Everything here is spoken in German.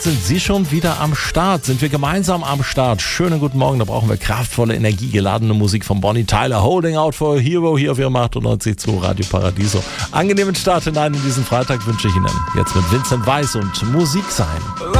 Sind Sie schon wieder am Start? Sind wir gemeinsam am Start? Schönen guten Morgen, da brauchen wir kraftvolle, energiegeladene Musik von Bonnie Tyler. Holding Out for a Hero hier auf Ihrem 98.2 Radio Paradiso. Angenehmen Start hinein in diesen Freitag wünsche ich Ihnen. Jetzt mit Vincent Weiss und Musik sein.